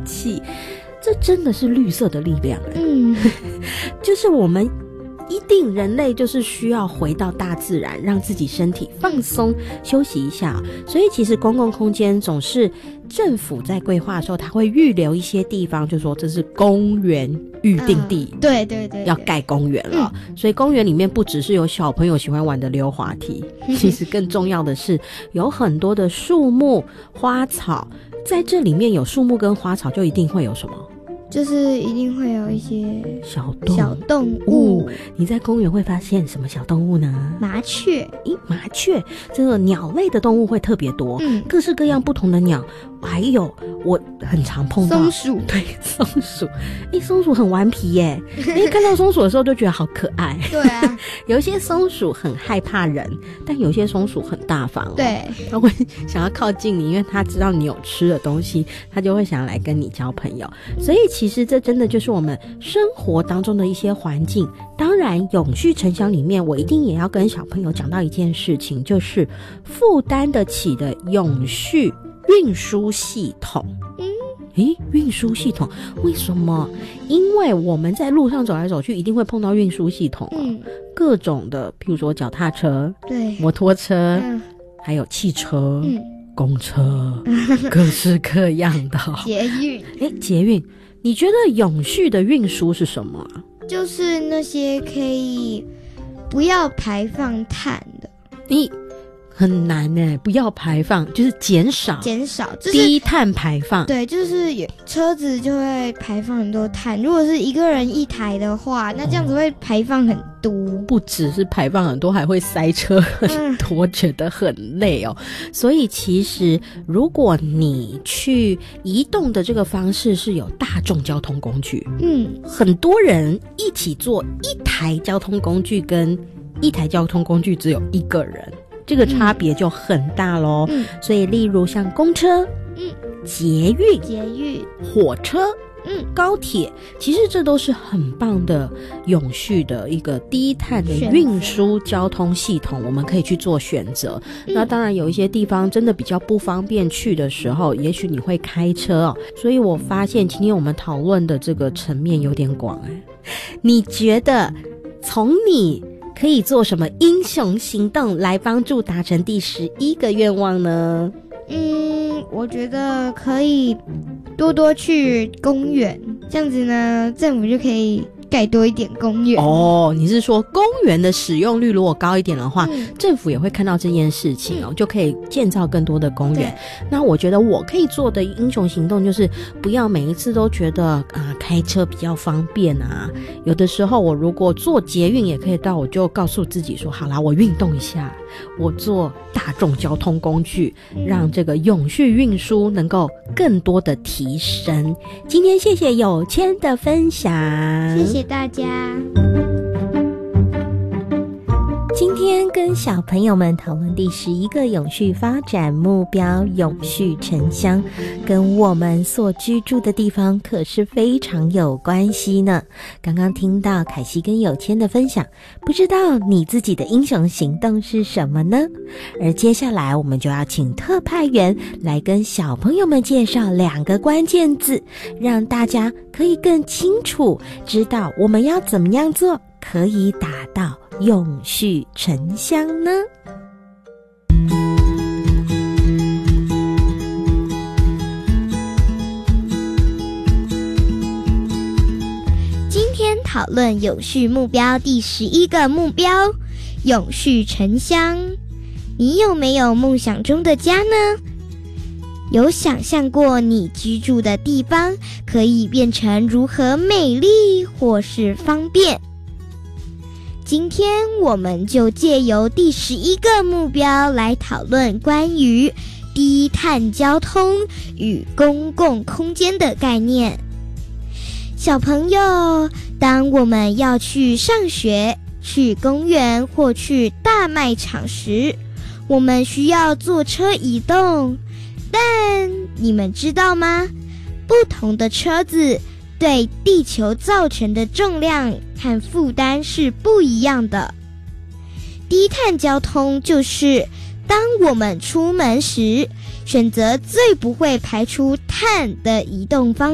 气，这真的是绿色的力量。就是我们一定人类就是需要回到大自然，让自己身体放松休息一下。所以其实公共空间总是政府在规划的时候，他会预留一些地方，就说这是公园预定地， 对对对， 要盖公园了。所以公园里面不只是有小朋友喜欢玩的溜滑梯，其实更重要的是有很多的树木花草，在这里面有树木跟花草，就一定会有什么？ 就是一定会有一些小动物。你在公园会发现什么小动物呢？ 麻雀。 麻雀，这个鸟类的动物会特别多，各式各样不同的鸟。还有我很常碰到松鼠。 对，松鼠。松鼠很顽皮耶。看到松鼠的时候就觉得好可爱。 对啊。 有一些松鼠很害怕人，但有些松鼠很大方。 对， 它会想要靠近你，因为它知道你有吃的东西，它就会想要来跟你交朋友。所以其实这真的就是我们生活当中的一些环境。当然永续城乡里面，我一定也要跟小朋友讲到一件事情，就是负担得起的永续运输系统。运输系统为什么？因为我们在路上走来走去，一定会碰到运输系统各种的，譬如说脚踏车、 对， 摩托车，还有汽车、公车，各式各样的捷运。你觉得永续的运输是什么啊？ 就是那些可以不要排放碳的。 很难耶，不要排放就是减少，就是低碳排放。 对，就是车子就会排放很多碳。如果是一个人一台的话，那这样子会排放很多。 不只是排放很多，还会塞车很多，觉得很累哦。所以其实如果你去移动的这个方式是有大众交通工具，很多人一起坐一台交通工具，跟一台交通工具只有一个人，这个差别就很大咯。所以例如像公车、捷运、火车、高铁，其实这都是很棒的永续的一个低碳的运输交通系统，我们可以去做选择。那当然有一些地方真的比较不方便去的时候，也许你会开车所以我发现今天我们讨论的这个层面有点广你觉得从你可以做什么英雄行动来帮助达成第11个愿望呢？ 我觉得可以多多去公园，这样子呢，政府就可以盖多一点公园。 你是说公园的使用率如果高一点的话，政府也会看到这件事情就可以建造更多的公园。那我觉得我可以做的英雄行动就是不要每一次都觉得开车比较方便有的时候我如果坐捷运也可以到，我就告诉自己说好啦，我运动一下，我坐大众交通工具，让这个永续运输能够更多的提升。今天谢谢有谦的分享， 谢谢大家。 今天跟小朋友们讨论第11个永续发展目标，永续城乡，跟我们所居住的地方可是非常有关系呢。刚刚听到凯西跟有谦的分享，不知道你自己的英雄行动是什么呢？而接下来我们就要请特派员来跟小朋友们介绍2个关键字，让大家可以更清楚知道我们要怎么样做可以达到永续城乡呢？ 今天讨论永续目标第11个目标，永续城乡。你有没有梦想中的家呢？有想象过你居住的地方可以变成如何美丽或是方便？今天我们就借由第11个目标来讨论关于低碳交通与公共空间的概念。小朋友，当我们要去上学、去公园或去大卖场时，我们需要坐车移动，但你们知道吗？不同的车子对地球造成的重量和负担是不一样的。低碳交通就是当我们出门时选择最不会排出碳的移动方